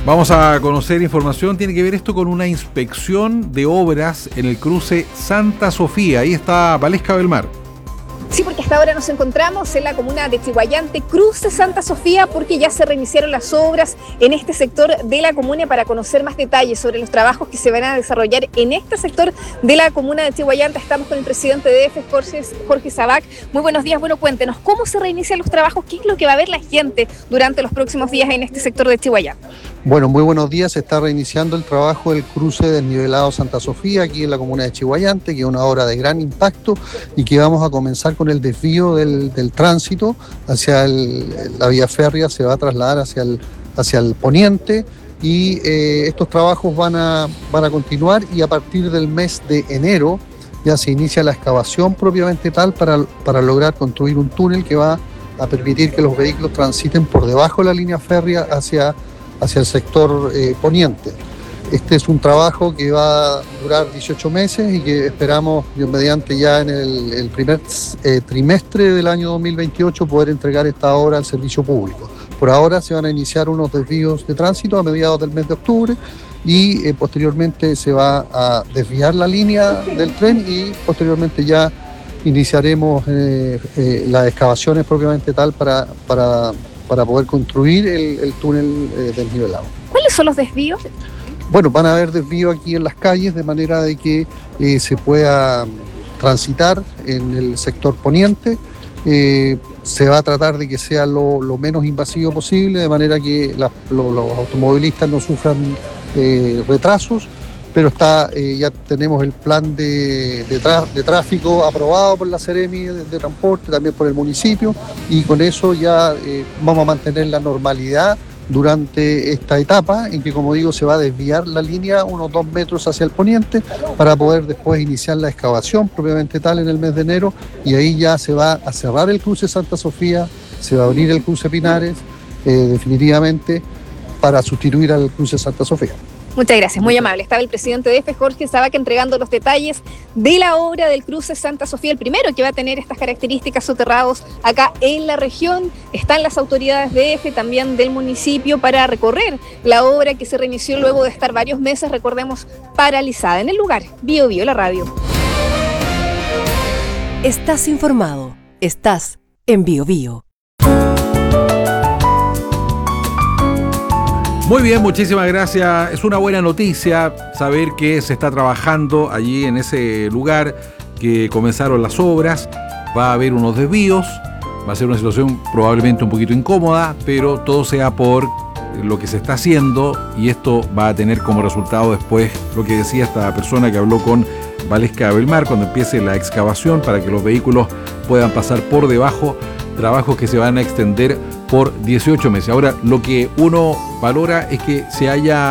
Vamos a conocer información, tiene que ver esto con una inspección de obras en el cruce Santa Sofía. Ahí está Valesca Belmar. Sí, porque hasta ahora nos encontramos en la comuna de Chihuayante, cruce Santa Sofía, porque ya se reiniciaron las obras en este sector de la comuna. Para conocer más detalles sobre los trabajos que se van a desarrollar en este sector de la comuna de Chihuayante, estamos con el presidente de EFE, Jorge Sabac. Muy buenos días. Bueno, cuéntenos, ¿cómo se reinician los trabajos? ¿Qué es lo que va a ver la gente durante los próximos días en este sector de Chihuayante? Bueno, muy buenos días. Se está reiniciando el trabajo del cruce desnivelado Santa Sofía, aquí en la comuna de Chihuayante, que es una obra de gran impacto y que vamos a comenzar con el desvío del tránsito hacia la vía férrea. Se va a trasladar hacia el poniente y estos trabajos van a continuar, y a partir del mes de enero ya se inicia la excavación propiamente tal para lograr construir un túnel que va a permitir que los vehículos transiten por debajo de la línea férrea hacia el sector poniente. Este es un trabajo que va a durar 18 meses y que esperamos, Dios mediante, ya en el primer trimestre del año 2028 poder entregar esta obra al servicio público. Por ahora se van a iniciar unos desvíos de tránsito a mediados del mes de octubre y posteriormente se va a desviar la línea del tren y posteriormente ya iniciaremos las excavaciones propiamente tal para poder construir el túnel desnivelado. ¿Cuáles son los desvíos? Bueno, van a haber desvíos aquí en las calles de manera de que se pueda transitar en el sector poniente. Se va a tratar de que sea lo menos invasivo posible, de manera que los automovilistas no sufran retrasos, pero ya tenemos el plan de tráfico aprobado por la Seremi de Transporte, también por el municipio, y con eso ya vamos a mantener la normalidad durante esta etapa en que, como digo, se va a desviar la línea unos 2 metros hacia el poniente para poder después iniciar la excavación propiamente tal en el mes de enero, y ahí ya se va a cerrar el cruce Santa Sofía, se va a abrir el cruce Pinares definitivamente para sustituir al cruce Santa Sofía. Muchas gracias, muy amable. Estaba el presidente de EFE, Jorge Sabac, entregando los detalles de la obra del cruce Santa Sofía, el primero que va a tener estas características soterrados acá en la región. Están las autoridades de EFE, también del municipio, para recorrer la obra que se reinició luego de estar varios meses, recordemos, paralizada. En el lugar, Bio Bio, la radio. Estás informado, estás en Bio Bio. Muy bien, muchísimas gracias. Es una buena noticia saber que se está trabajando allí en ese lugar, que comenzaron las obras. Va a haber unos desvíos, va a ser una situación probablemente un poquito incómoda, pero todo sea por lo que se está haciendo, y esto va a tener como resultado después lo que decía esta persona que habló con Valesca Belmar, cuando empiece la excavación para que los vehículos puedan pasar por debajo, trabajos que se van a extender por 18 meses. Ahora, lo que uno valora es que se haya